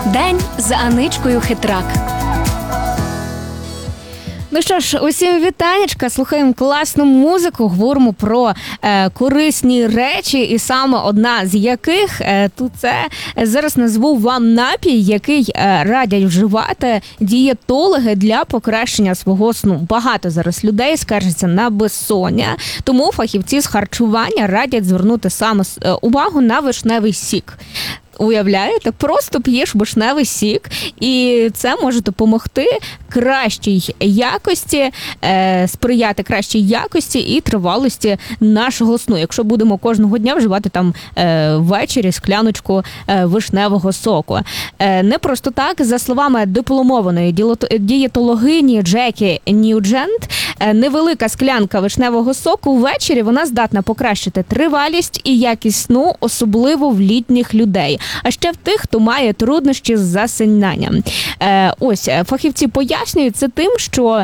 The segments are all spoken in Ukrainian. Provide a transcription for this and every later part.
День з Аничкою Хитрак. Ну що ж, усім вітанечка, слухаємо класну музику, говоримо про корисні речі, і саме одна з яких тут це зараз назву вам напій, який радять вживати дієтологи для покращення свого сну. Багато зараз людей скаржаться на безсоння, тому фахівці з харчування радять звернути саме увагу на вишневий сік. Уявляєте, просто п'єш вишневий сік, і це може допомогти кращій якості, сприяти кращій якості і тривалості нашого сну. Якщо будемо кожного дня вживати там ввечері скляночку вишневого соку. Не просто так, за словами дипломованої дієтологині Джекі Ньюджент, невелика склянка вишневого соку ввечері, вона здатна покращити тривалість і якість сну, особливо в літніх людей. А ще в тих, хто має труднощі з засинанням. Ось, фахівці пояснюють це тим, що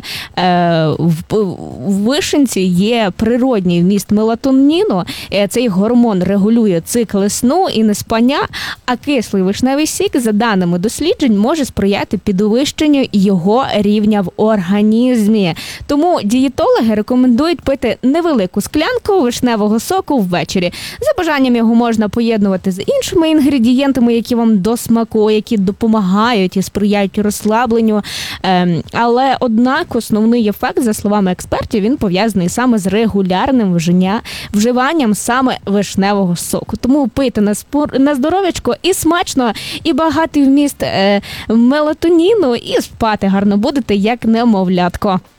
в вишенці є природній вміст мелатоніну, цей гормон регулює цикли сну і неспання, а кислий вишневий сік, за даними досліджень, може сприяти підвищенню його рівня в організмі. Тому дієтологи рекомендують пити невелику склянку вишневого соку ввечері. За бажанням його можна поєднувати з іншими інгредієнтами, які вам до смаку, які допомагають і сприяють розслабленню. Але, однак, основний ефект, за словами експертів, він пов'язаний саме з регулярним вживанням саме вишневого соку. Тому пийте на здоров'ячко і смачно, і багатий вміст мелатоніну, і спати гарно будете, як немовлятко.